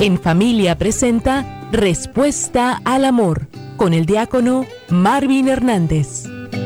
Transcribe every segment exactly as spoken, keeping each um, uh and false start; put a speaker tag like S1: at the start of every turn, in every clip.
S1: En Familia presenta Respuesta al Amor con el diácono Marvin Hernández.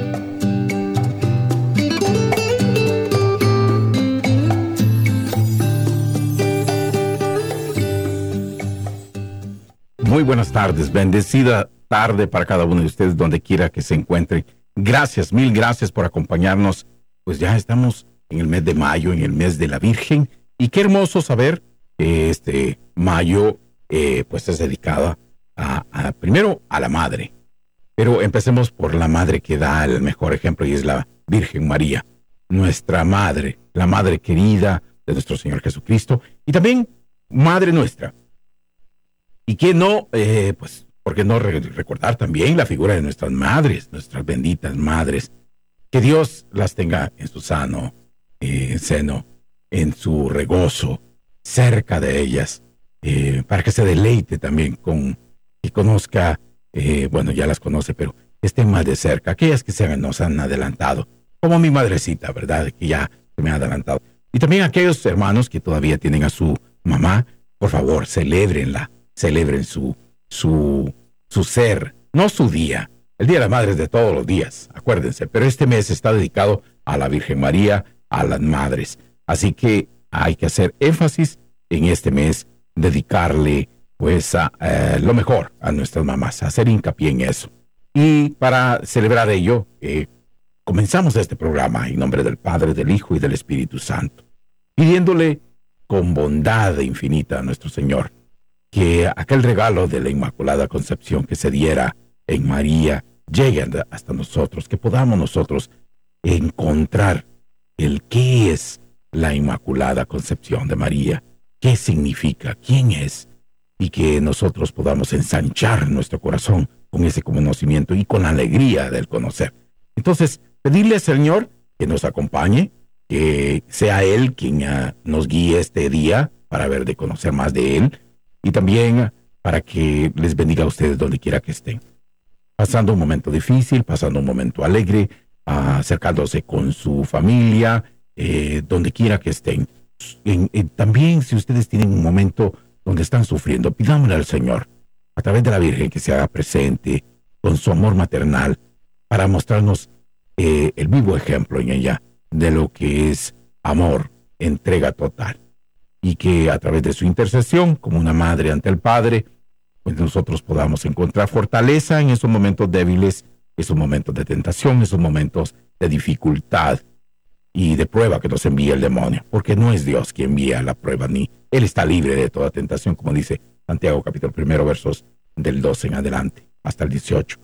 S2: Muy buenas tardes, bendecida tarde para cada uno de ustedes donde quiera que se encuentren. Gracias, mil gracias por acompañarnos. Pues ya estamos en el mes de mayo, en el mes de la Virgen, y qué hermoso saber que este mayo eh, pues es dedicada a, a, primero a la madre. Pero empecemos por la madre que da el mejor ejemplo, y es la Virgen María, nuestra madre, la madre querida de nuestro Señor Jesucristo, y también madre nuestra. Y que no, eh, pues, ¿por qué no re- recordar también la figura de nuestras madres, nuestras benditas madres? Que Dios las tenga en su sano eh, seno, en su regozo, cerca de ellas, eh, para que se deleite también con, y conozca, eh, bueno, ya las conoce, pero estén más de cerca, aquellas que se nos han adelantado, como mi madrecita, ¿verdad? Que ya se me ha adelantado. Y también aquellos hermanos que todavía tienen a su mamá, por favor, celébrenla. Celebren su, su, su ser, no su día. El Día de la Madre es de todos los días, acuérdense. Pero este mes está dedicado a la Virgen María, a las madres. Así que hay que hacer énfasis en este mes, dedicarle pues a, eh, lo mejor a nuestras mamás, hacer hincapié en eso. Y para celebrar ello, eh, comenzamos este programa en nombre del Padre, del Hijo y del Espíritu Santo, pidiéndole con bondad infinita a nuestro Señor que aquel regalo de la Inmaculada Concepción que se diera en María llegue hasta nosotros, que podamos nosotros encontrar el qué es la Inmaculada Concepción de María, qué significa, quién es, y que nosotros podamos ensanchar nuestro corazón con ese conocimiento y con la alegría del conocer. Entonces, pedirle al Señor que nos acompañe, que sea Él quien uh, nos guíe este día para ver de conocer más de Él, y también para que les bendiga a ustedes donde quiera que estén. Pasando un momento difícil, pasando un momento alegre, uh, acercándose con su familia, eh, donde quiera que estén. En, en, también si ustedes tienen un momento donde están sufriendo, pidámosle al Señor, a través de la Virgen, que se haga presente con su amor maternal, para mostrarnos eh, el vivo ejemplo en ella de lo que es amor, entrega total. Y que a través de su intercesión, como una madre ante el Padre, pues nosotros podamos encontrar fortaleza en esos momentos débiles, esos momentos de tentación, esos momentos de dificultad y de prueba que nos envía el demonio. Porque no es Dios quien envía la prueba, ni Él está libre de toda tentación, como dice Santiago capítulo primero, versos del doce en adelante, hasta el dieciocho.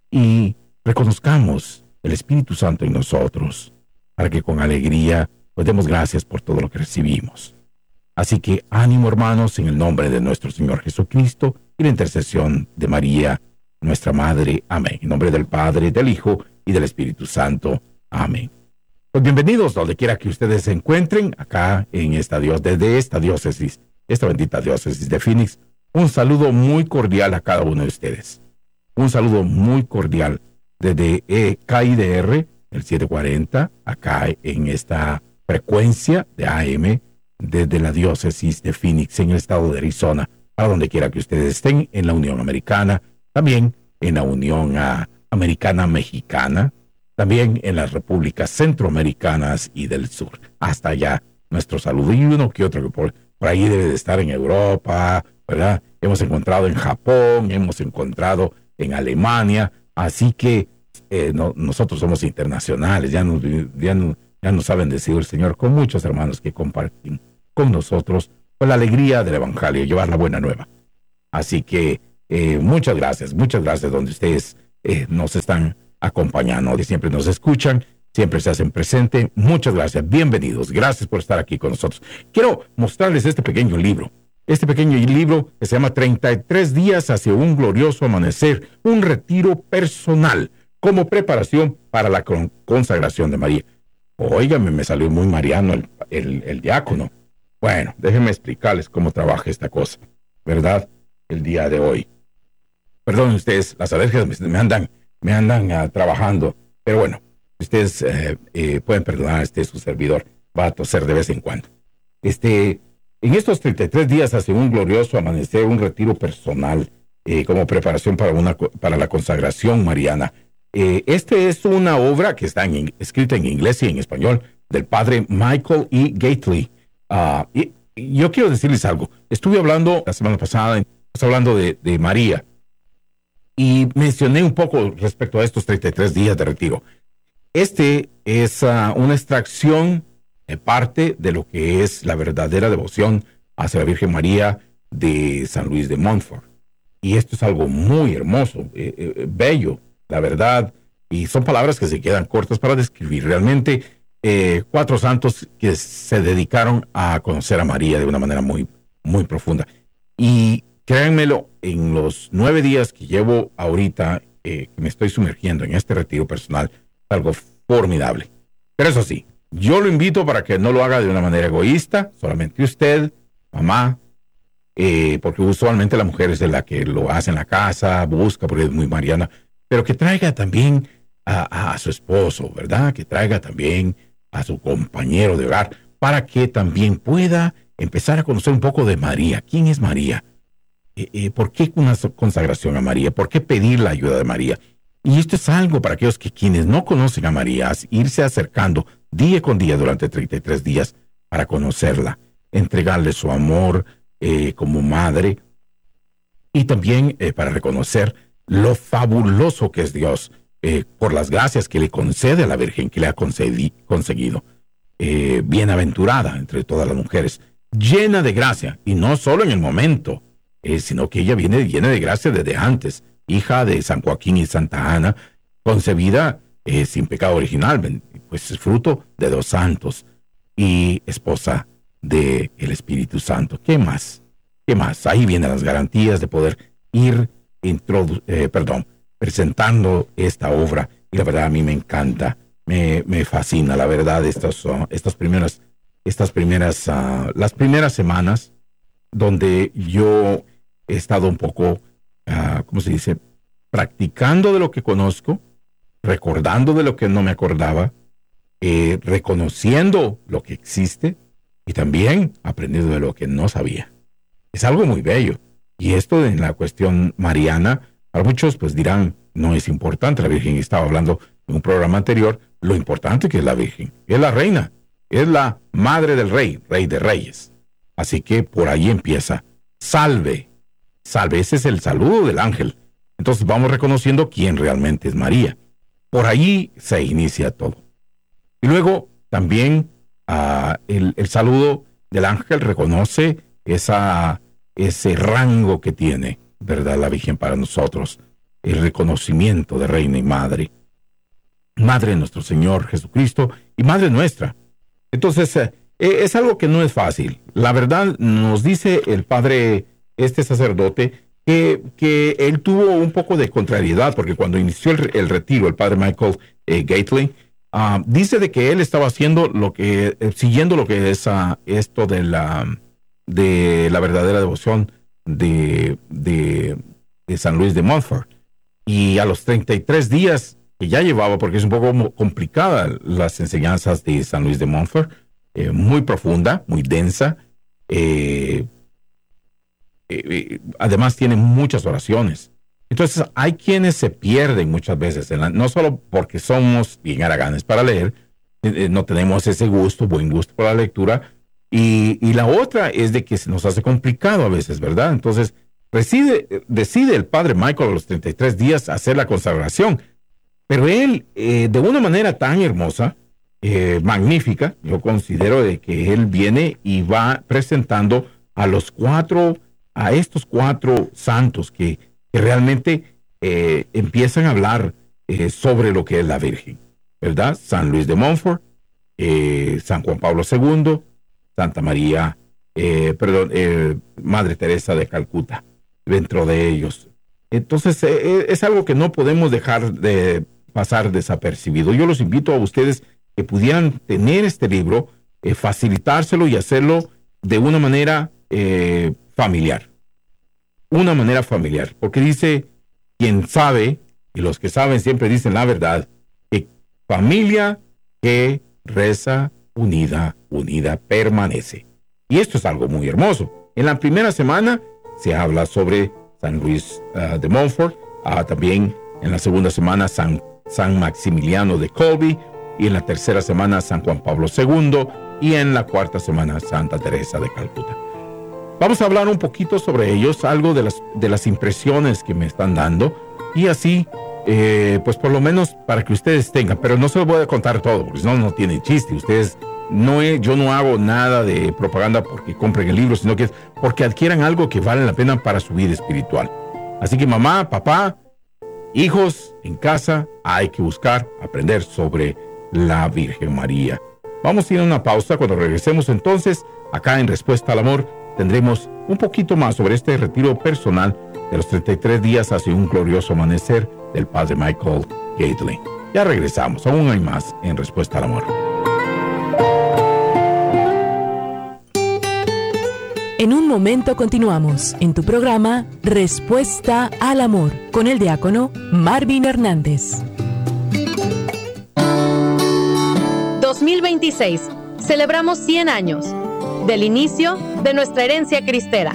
S2: Y reconozcamos el Espíritu Santo en nosotros, para que con alegría pues demos gracias por todo lo que recibimos. Así que ánimo, hermanos, en el nombre de nuestro Señor Jesucristo y la intercesión de María, nuestra Madre. Amén. En nombre del Padre, del Hijo y del Espíritu Santo. Amén. Pues bienvenidos donde quiera que ustedes se encuentren, acá en esta dios, desde esta diócesis, esta bendita diócesis de Phoenix. Un saludo muy cordial a cada uno de ustedes. Un saludo muy cordial desde eh, K I D R, el setecientos cuarenta, acá en esta frecuencia de A M, desde la diócesis de Phoenix, en el estado de Arizona, para donde quiera que ustedes estén, en la Unión Americana, también en la Unión uh, Americana Mexicana, también en las repúblicas centroamericanas y del sur. Hasta allá, nuestro saludo. Y uno que otro que por, por ahí debe de estar en Europa, ¿verdad? Hemos encontrado en Japón, hemos encontrado en Alemania, así que eh, no, nosotros somos internacionales, ya nos, ya, no, ya nos saben decir el Señor, con muchos hermanos que comparten con nosotros con la alegría del Evangelio, llevar la buena nueva. Así que eh, muchas gracias, muchas gracias donde ustedes eh, nos están acompañando, que siempre nos escuchan, siempre se hacen presente. Muchas gracias, bienvenidos, gracias por estar aquí con nosotros. Quiero mostrarles este pequeño libro, este pequeño libro que se llama treinta y tres días hacia un glorioso amanecer, un retiro personal, como preparación para la consagración de María. Óigame, me salió muy mariano el, el, el diácono. Bueno, déjenme explicarles cómo trabaja esta cosa, ¿verdad? El día de hoy. Perdón ustedes, las alergias me, me andan, me andan uh, trabajando, pero bueno, ustedes eh, eh, pueden perdonar, este su servidor va a toser de vez en cuando. Este, En estos treinta y tres días hacia un glorioso amanecer, un retiro personal eh, como preparación para, una, para la consagración mariana. Eh, este es una obra que está en, escrita en inglés y en español del padre Michael E. Gately. Uh, y, y yo quiero decirles algo. Estuve hablando la semana pasada, hablando de, de María, y mencioné un poco respecto a estos treinta y tres días de retiro. Este es uh, una extracción de parte de lo que es la verdadera devoción hacia la Virgen María de San Luis de Montfort. Y esto es algo muy hermoso, eh, eh, bello, la verdad, y son palabras que se quedan cortas para describir realmente eh, cuatro santos que se dedicaron a conocer a María de una manera muy, muy profunda. Y créanmelo, en los nueve días que llevo ahorita, eh, que me estoy sumergiendo en este retiro personal, es algo formidable. Pero eso sí, yo lo invito para que no lo haga de una manera egoísta, solamente usted, mamá, eh, porque usualmente la mujer es de la que lo hace en la casa, busca, porque es muy mariana, pero que traiga también a, a su esposo, ¿verdad? Que traiga también a su compañero de hogar, para que también pueda empezar a conocer un poco de María. ¿Quién es María? Eh, eh, ¿Por qué una consagración a María? ¿Por qué pedir la ayuda de María? Y esto es algo para aquellos que quienes no conocen a María, irse acercando día con día durante treinta y tres días para conocerla, entregarle su amor eh, como madre, y también eh, para reconocer lo fabuloso que es Dios eh, por las gracias que le concede a la Virgen, que le ha concedi, conseguido. Eh, bienaventurada entre todas las mujeres, llena de gracia, y no solo en el momento, eh, sino que ella viene llena de gracia desde antes, hija de San Joaquín y Santa Ana, concebida eh, sin pecado original, pues es fruto de dos santos, y esposa del Espíritu Santo. ¿Qué más? ¿Qué más? Ahí vienen las garantías de poder ir introdu eh, perdón, presentando esta obra, y la verdad a mí me encanta, me, me fascina, la verdad, estas, uh, estas primeras, estas primeras, uh, las primeras semanas donde yo he estado un poco, uh, ¿cómo se dice?, practicando de lo que conozco, recordando de lo que no me acordaba, eh, reconociendo lo que existe y también aprendiendo de lo que no sabía. Es algo muy bello. Y esto en la cuestión mariana, para muchos pues dirán, no es importante. La Virgen, estaba hablando en un programa anterior, lo importante que es la Virgen. Es la reina, es la madre del rey, rey de reyes. Así que por ahí empieza. Salve, salve, ese es el saludo del ángel. Entonces vamos reconociendo quién realmente es María. Por ahí se inicia todo. Y luego también uh, el, el saludo del ángel reconoce esa... ese rango que tiene, ¿verdad?, la Virgen para nosotros, el reconocimiento de reina y madre, madre de nuestro Señor Jesucristo y madre nuestra. Entonces, eh, es algo que no es fácil. La verdad, nos dice el padre, este sacerdote, que, que él tuvo un poco de contrariedad, porque cuando inició el, el retiro, el padre Michael eh, Gately, uh, dice de que él estaba haciendo lo que, eh, siguiendo lo que es uh, esto de la... de la verdadera devoción de, de, de San Luis de Montfort. Y a los treinta y tres días que ya llevaba, porque es un poco complicada las enseñanzas de San Luis de Montfort, eh, muy profunda, muy densa, eh, eh, además tiene muchas oraciones. Entonces hay quienes se pierden muchas veces, en la, no solo porque somos bien haraganes para leer, eh, no tenemos ese gusto, buen gusto por la lectura, Y, y la otra es de que se nos hace complicado a veces, ¿verdad? Entonces, decide, decide el padre Michael a los treinta y tres días hacer la consagración. Pero él, eh, de una manera tan hermosa, eh, magnífica, yo considero de que él viene y va presentando a los cuatro, a estos cuatro santos que, que realmente eh, empiezan a hablar eh, sobre lo que es la Virgen, ¿verdad? San Luis de Montfort, eh, San Juan Pablo segundo, Santa María, eh, perdón, eh, Madre Teresa de Calcuta, dentro de ellos. Entonces, eh, es algo que no podemos dejar de pasar desapercibido. Yo los invito a ustedes que pudieran tener este libro, eh, facilitárselo y hacerlo de una manera eh, familiar. Una manera familiar, porque dice, quien sabe, y los que saben siempre dicen la verdad, que familia que reza unida, unida permanece. Y esto es algo muy hermoso. En la primera semana se habla sobre San Luis uh, de Montfort, uh, también en la segunda semana San, San Maximiliano de Colby, y en la tercera semana San Juan Pablo segundo, y en la cuarta semana Santa Teresa de Calcuta. Vamos a hablar un poquito sobre ellos, algo de las, de las impresiones que me están dando, y así, eh, pues por lo menos para que ustedes tengan, pero no se lo voy a contar todo, porque si no, no tiene chiste. Ustedes, no es, yo no hago nada de propaganda porque compren el libro, sino que es porque adquieran algo que vale la pena para su vida espiritual. Así que mamá, papá, hijos en casa, hay que buscar aprender sobre la Virgen María. Vamos a ir a una pausa. Cuando regresemos entonces, acá en Respuesta al Amor, tendremos un poquito más sobre este retiro personal de los treinta y tres días hacia un glorioso amanecer del padre Michael Gaitley. Ya regresamos, aún hay más en Respuesta al Amor.
S1: En un momento continuamos en tu programa Respuesta al Amor con el diácono Marvin Hernández.
S3: dos mil veintiséis. Celebramos cien años del inicio de nuestra herencia cristera.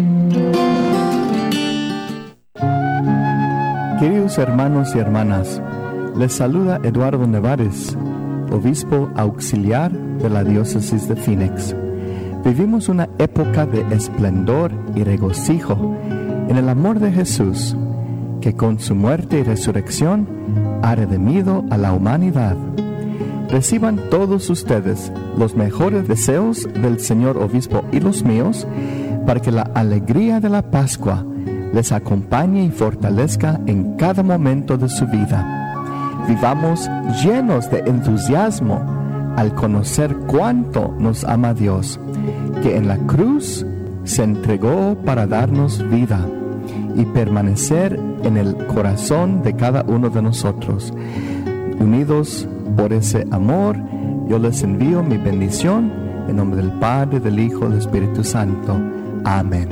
S4: Queridos hermanos y hermanas, les saluda Eduardo Nevares, obispo auxiliar de la diócesis de Phoenix. Vivimos una época de esplendor y regocijo en el amor de Jesús, que con su muerte y resurrección ha redimido a la humanidad. Reciban todos ustedes los mejores deseos del señor obispo y los míos, para que la alegría de la Pascua les acompañe y fortalezca en cada momento de su vida. Vivamos llenos de entusiasmo al conocer cuánto nos ama Dios, que en la cruz se entregó para darnos vida y permanecer en el corazón de cada uno de nosotros. Unidos por ese amor, yo les envío mi bendición en nombre del Padre, del Hijo y del Espíritu Santo. Amén.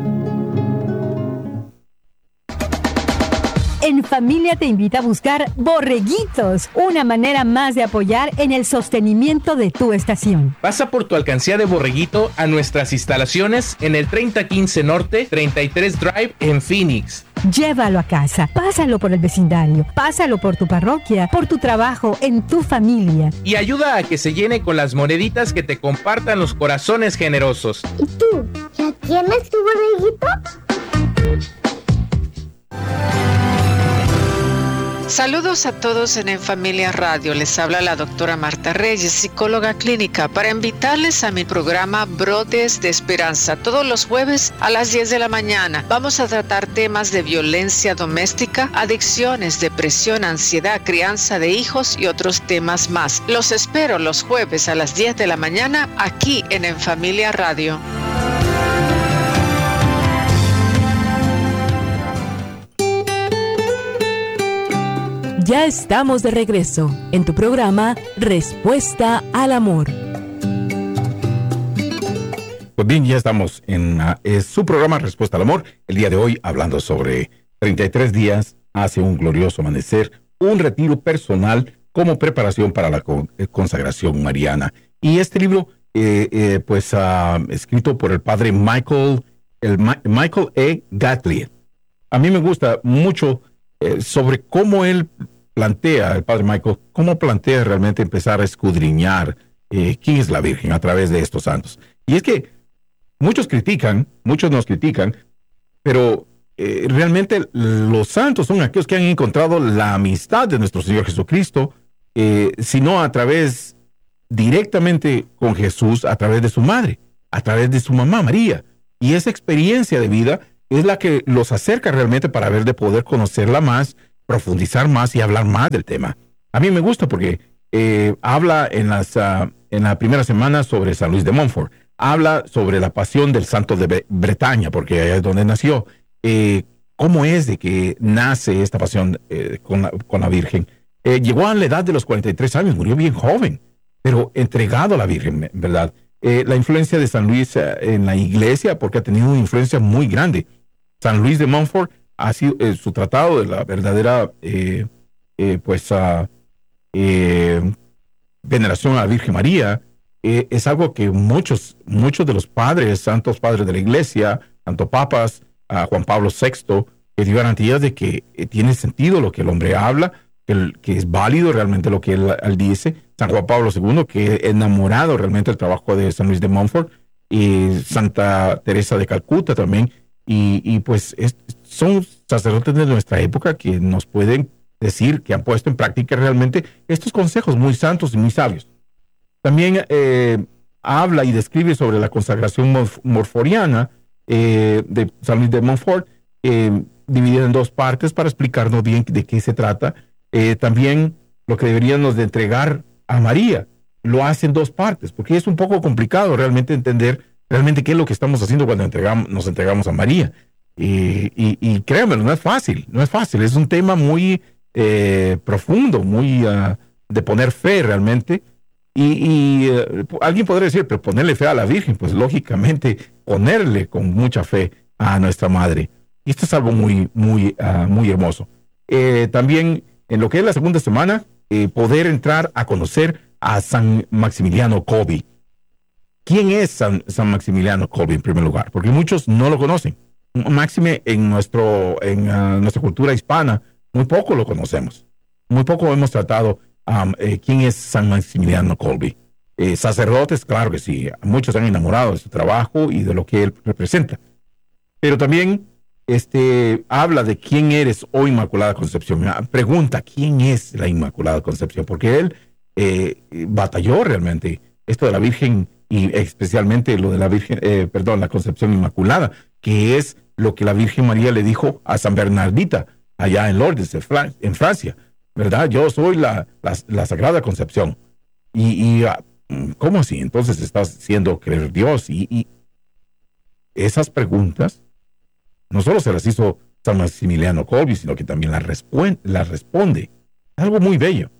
S5: En Familia te invita a buscar Borreguitos, una manera más de apoyar en el sostenimiento de tu estación.
S6: Pasa por tu alcancía de Borreguito a nuestras instalaciones en el treinta quince Norte, treinta y tres Drive en Phoenix.
S5: Llévalo a casa, pásalo por el vecindario, pásalo por tu parroquia, por tu trabajo, en tu familia.
S6: Y ayuda a que se llene con las moneditas que te compartan los corazones generosos.
S7: ¿Y tú? ¿Ya tienes tu borreguito?
S8: Saludos a todos en En Familia Radio. Les habla la doctora Marta Reyes, psicóloga clínica, para invitarles a mi programa Brotes de Esperanza. Todos los jueves a las diez de la mañana vamos a tratar temas de violencia doméstica, adicciones, depresión, ansiedad, crianza de hijos y otros temas más. Los espero los jueves a las diez de la mañana aquí en En Familia Radio.
S1: Ya estamos de regreso en tu programa Respuesta al Amor.
S2: Pues bien, ya estamos en uh, es su programa Respuesta al Amor. El día de hoy hablando sobre treinta y tres días hacia un glorioso amanecer, un retiro personal como preparación para la con, eh, consagración mariana. Y este libro, eh, eh, pues uh, escrito por el padre Michael, el Ma- Michael E. Gaitley. A mí me gusta mucho eh, sobre cómo él plantea, el padre Michael, cómo plantea realmente empezar a escudriñar eh, quién es la Virgen a través de estos santos. Y es que muchos critican, muchos nos critican, pero eh, realmente los santos son aquellos que han encontrado la amistad de nuestro Señor Jesucristo, eh, sino a través directamente con Jesús, a través de su madre, a través de su mamá María. Y esa experiencia de vida es la que los acerca realmente para ver de poder conocerla más, profundizar más y hablar más del tema. A mí me gusta porque eh, habla en, las, uh, en la primera semana sobre San Luis de Montfort, habla sobre la pasión del santo de Bre- Bretaña, porque allá es donde nació, eh, cómo es de que nace esta pasión eh, con, la, con la Virgen. Eh, llegó a la edad de los cuarenta y tres años, murió bien joven, pero entregado a la Virgen, ¿verdad? Eh, la influencia de San Luis eh, en la iglesia, porque ha tenido una influencia muy grande. San Luis de Montfort ha sido eh, su tratado de la verdadera eh, eh, pues uh, eh, veneración a la Virgen María, eh, es algo que muchos, muchos de los padres, santos padres de la iglesia, tanto papas, a Juan Pablo sexto, que dio garantías de que eh, tiene sentido lo que el hombre habla, que, el, que es válido realmente lo que él, él dice. San Juan Pablo segundo, que enamorado realmente del trabajo de San Luis de Montfort, y Santa Teresa de Calcuta también, y, y pues es, son sacerdotes de nuestra época que nos pueden decir que han puesto en práctica realmente estos consejos muy santos y muy sabios. También eh, habla y describe sobre la consagración morf- morforiana eh, de San Luis de Montfort, eh, dividida en dos partes para explicarnos bien de qué se trata. Eh, también lo que deberíamos de entregar a María, lo hace en dos partes, porque es un poco complicado realmente entender realmente qué es lo que estamos haciendo cuando entregamos, nos entregamos a María. Y, y, y créanme, no es fácil, no es fácil, es un tema muy eh, profundo, muy uh, de poner fe realmente. Y, y uh, alguien podría decir, pero ponerle fe a la Virgen, pues lógicamente ponerle con mucha fe a nuestra Madre. Y esto es algo muy, muy, uh, muy hermoso. Eh, también en lo que es la segunda semana, eh, poder entrar a conocer a San Maximiliano Kolbe. ¿Quién es San, San Maximiliano Kolbe en primer lugar? Porque muchos no lo conocen. Máxime en, nuestro, en uh, nuestra cultura hispana, muy poco lo conocemos. Muy poco hemos tratado um, eh, quién es San Maximiliano Kolbe. Eh, sacerdotes, claro que sí. Muchos se han enamorado de su trabajo y de lo que él representa. Pero también este, habla de quién eres, oh Inmaculada Concepción. Pregunta, ¿quién es la Inmaculada Concepción? Porque él eh, batalló realmente esto de la Virgen, y especialmente lo de la Virgen, eh, perdón, la Concepción Inmaculada, que es lo que la Virgen María le dijo a San Bernardita, allá en Lourdes, en, Fran- en Francia, ¿verdad? Yo soy la, la, la Sagrada Concepción. Y, y, ¿cómo así? Entonces estás haciendo creer Dios. Y, y esas preguntas no solo se las hizo San Maximiliano Kolbe, sino que también las, respu- las responde. Es algo muy bello.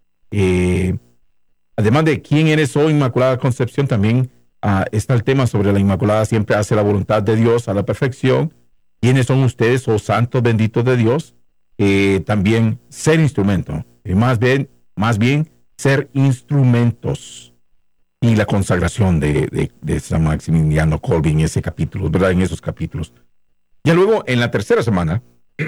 S2: Eh, además de quién eres, oh Inmaculada Concepción, también uh, está el tema sobre la Inmaculada siempre hace la voluntad de Dios a la perfección. ¿Quiénes son ustedes, oh santos benditos de Dios? Eh, también ser instrumento, eh, más bien, más bien ser instrumentos. Y la consagración de, de, de San Maximiliano Kolbe en ese capítulo, ¿verdad? En esos capítulos. Ya luego, en la tercera semana,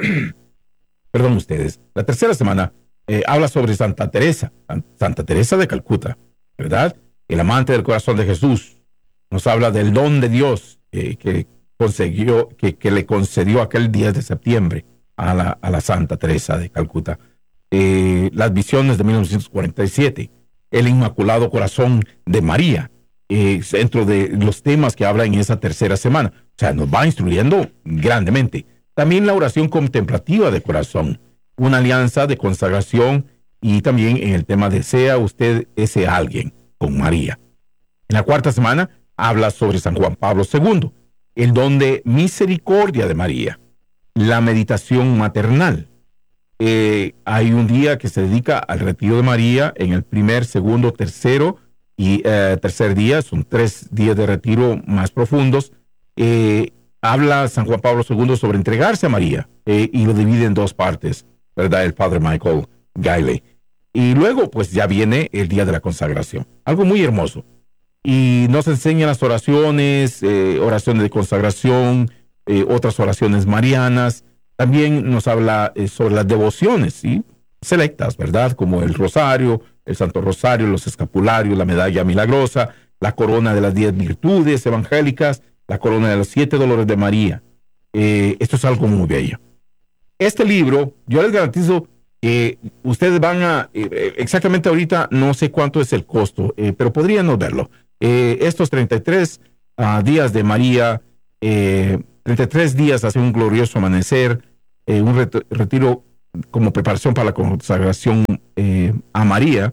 S2: perdón ustedes, la tercera semana eh, habla sobre Santa Teresa, Santa Teresa de Calcuta, ¿verdad? El amante del corazón de Jesús. Nos habla del don de Dios eh, que consiguió, que, que le concedió aquel diez de septiembre a la, a la Santa Teresa de Calcuta. Eh, las visiones de mil novecientos cuarenta y siete, el Inmaculado Corazón de María, eh, dentro de los temas que habla en esa tercera semana. O sea, nos va instruyendo grandemente. También la oración contemplativa de corazón, una alianza de consagración, y también en el tema de sea usted ese alguien con María. En la cuarta semana habla sobre San Juan Pablo segundo, el don de misericordia de María, la meditación maternal. Eh, hay un día que se dedica al retiro de María en el primer, segundo, tercero y eh, tercer día. Son tres días de retiro más profundos. Eh, habla San Juan Pablo segundo sobre entregarse a María eh, y lo divide en dos partes, ¿verdad? El padre Michael Gailey. Y luego pues ya viene el día de la consagración, algo muy hermoso. Y nos enseña las oraciones, eh, oraciones de consagración, eh, otras oraciones marianas. También nos habla eh, sobre las devociones, ¿sí? Selectas, ¿verdad? Como el rosario, el Santo Rosario, los escapularios, la medalla milagrosa, la corona de las diez virtudes evangélicas, la corona de los siete dolores de María. Eh, esto es algo muy bello. Este libro, yo les garantizo que ustedes van a, eh, exactamente ahorita no sé cuánto es el costo, eh, pero podrían no verlo. Eh, estos treinta y tres uh, días de María, eh, treinta y tres días hacia un glorioso amanecer, eh, un ret- retiro como preparación para la consagración eh, a María.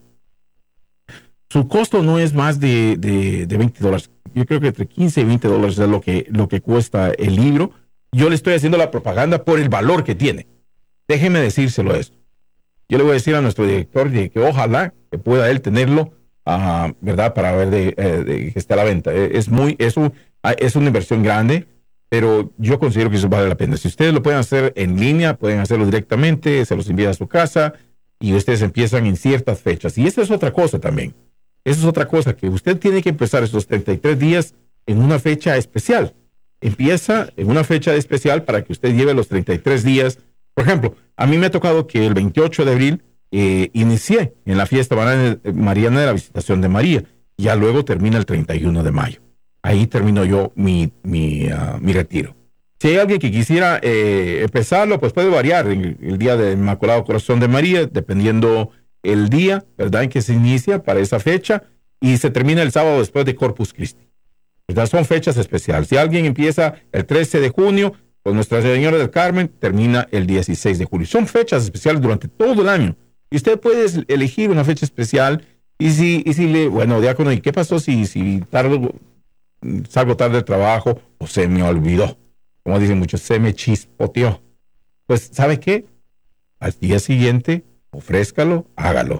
S2: Su costo no es más de, de, de veinte dólares. Yo creo que entre quince y veinte dólares es lo que, lo que cuesta el libro. Yo le estoy haciendo la propaganda por el valor que tiene. Déjeme decírselo esto. Yo le voy a decir a nuestro director de que ojalá que pueda él tenerlo, uh, ¿verdad? Para ver de, eh, de que esté a la venta. Es, muy, es, un, es una inversión grande, pero yo considero que eso vale la pena. Si ustedes lo pueden hacer en línea, pueden hacerlo directamente, se los envía a su casa y ustedes empiezan en ciertas fechas. Y esta es otra cosa también. Eso es otra cosa, que usted tiene que empezar esos treinta y tres días en una fecha especial. Empieza en una fecha especial para que usted lleve los treinta y tres días. Por ejemplo, a mí me ha tocado que el veintiocho de abril eh, inicié en la fiesta mariana de la Visitación de María. Ya luego termina el treinta y uno de mayo. Ahí termino yo mi, mi, uh, mi retiro. Si hay alguien que quisiera eh, empezarlo, pues puede variar el, el día del Inmaculado Corazón de María, dependiendo el día, ¿verdad?, en que se inicia para esa fecha, y se termina el sábado después de Corpus Christi. ¿Verdad? Son fechas especiales. Si alguien empieza el trece de junio, pues Nuestra Señora del Carmen termina el dieciséis de julio. Son fechas especiales durante todo el año. Y usted puede elegir una fecha especial. Y si, y si le, bueno, diácono, ¿y qué pasó si, si tardo, salgo tarde del trabajo o se me olvidó? Como dicen muchos, se me chispoteó. Pues, ¿sabe qué? Al día siguiente, ofrézcalo, hágalo.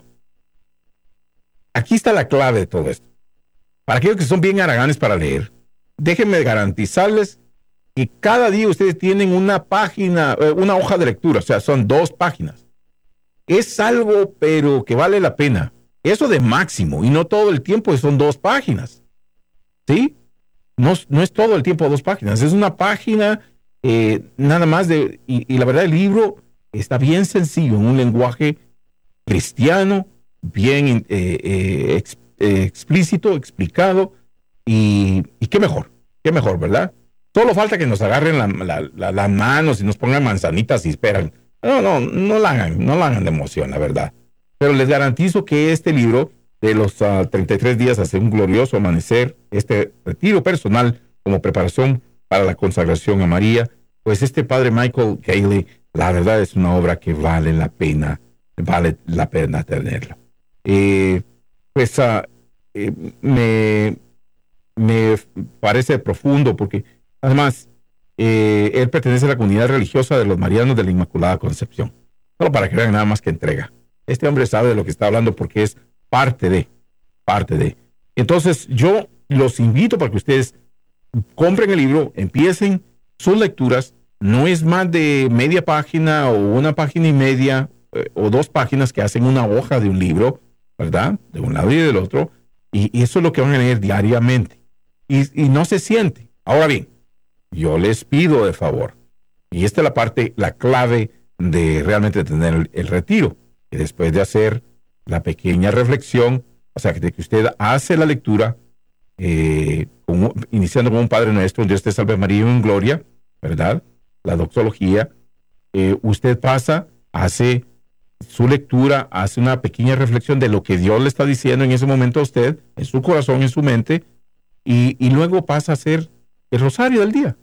S2: Aquí está la clave de todo esto. Para aquellos que son bien haraganes para leer, déjenme garantizarles que cada día ustedes tienen una página, una hoja de lectura, o sea, son dos páginas. Es algo, pero que vale la pena. Eso de máximo, y no todo el tiempo son dos páginas. ¿Sí? No, no es todo el tiempo dos páginas, es una página eh, nada más de... Y, y la verdad, el libro está bien sencillo, en un lenguaje cristiano, bien eh, eh, ex, eh, explícito, explicado, y, y qué mejor, qué mejor, ¿verdad? Solo falta que nos agarren las la, la, la manos y nos pongan manzanitas y esperan. No, no, no la hagan, no la hagan de emoción, la verdad. Pero les garantizo que este libro, de los uh, treinta y tres días hacia un glorioso amanecer, este retiro personal como preparación para la consagración a María, pues este padre Michael Cayley, la verdad es una obra que vale la pena, vale la pena tenerla. Eh, pues uh, eh, me, me parece profundo porque además eh, él pertenece a la comunidad religiosa de los marianos de la Inmaculada Concepción. Solo para que vean nada más que entrega. Este hombre sabe de lo que está hablando porque es parte de, parte de. Entonces yo los invito para que ustedes compren el libro, empiecen sus lecturas. No es más de media página o una página y media eh, o dos páginas que hacen una hoja de un libro, ¿verdad? De un lado y del otro. Y, y eso es lo que van a leer diariamente. Y, y no se siente. Ahora bien, yo les pido de favor, y esta es la parte, la clave de realmente tener el, el retiro. Y después de hacer la pequeña reflexión, o sea, de que usted hace la lectura, eh, como, iniciando con un Padre Nuestro, un Dios te salve María en gloria, ¿verdad? La doxología, eh, usted pasa, hace su lectura, hace una pequeña reflexión de lo que Dios le está diciendo en ese momento a usted, en su corazón, en su mente, y, y luego pasa a hacer el rosario del día.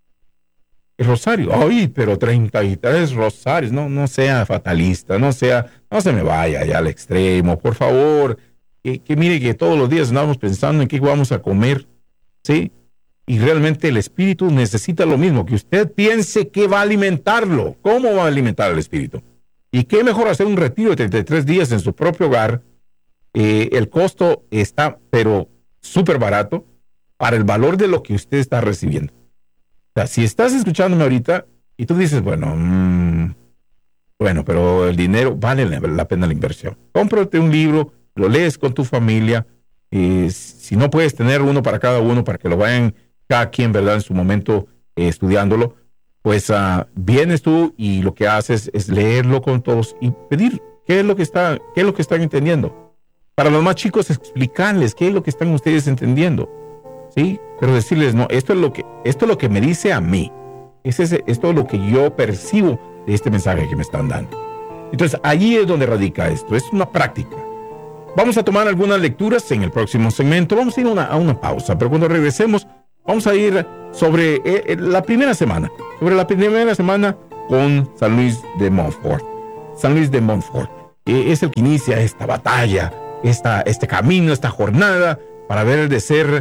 S2: El rosario, ay, pero treinta y tres rosarios, no, no sea fatalista, no sea, no se me vaya ya al extremo, por favor, que, que mire que todos los días andamos pensando en qué vamos a comer, ¿sí? Y realmente el espíritu necesita lo mismo, que usted piense que va a alimentarlo, ¿cómo va a alimentar al espíritu? Y qué mejor hacer un retiro de treinta y tres días en su propio hogar, eh, el costo está, pero súper barato, para el valor de lo que usted está recibiendo. O sea, si estás escuchándome ahorita y tú dices, bueno, mmm, bueno, pero el dinero vale la, la pena la inversión. Cómprate un libro, lo lees con tu familia. Eh, si no puedes tener uno para cada uno, para que lo vayan cada quien, ¿verdad?, en su momento eh, estudiándolo, pues uh, vienes tú y lo que haces es leerlo con todos y pedir qué es lo que está, qué es lo que están entendiendo. Para los más chicos, explicarles qué es lo que están ustedes entendiendo. Sí, pero decirles, no, esto es lo que, esto es lo que me dice a mí. Es ese, esto es lo que yo percibo de este mensaje que me están dando. Entonces, allí es donde radica esto. Es una práctica. Vamos a tomar algunas lecturas en el próximo segmento. Vamos a ir a una, a una pausa, pero cuando regresemos, vamos a ir sobre eh, la primera semana. Sobre la primera semana con San Luis de Montfort. San Luis de Montfort eh, es el que inicia esta batalla, esta, este camino, esta jornada para ver de ser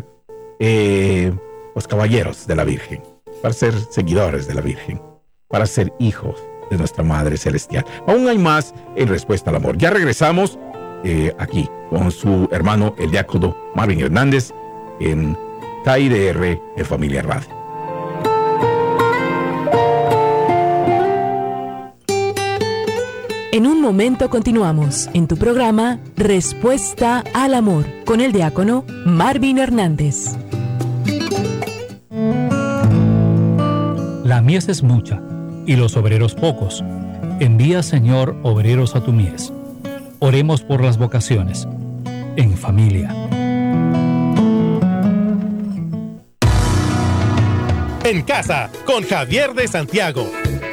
S2: Eh, los caballeros de la Virgen, para ser seguidores de la Virgen, para ser hijos de nuestra Madre Celestial. Aún hay más en Respuesta al Amor. Ya regresamos eh, aquí con su hermano, el diácono Marvin Hernández, en K I D R en Familia Radio.
S1: En un momento continuamos en tu programa Respuesta al Amor con el diácono Marvin Hernández.
S9: La mies es mucha y los obreros pocos. Envía, Señor, obreros a tu mies. Oremos por las vocaciones en familia.
S10: En casa con Javier de Santiago.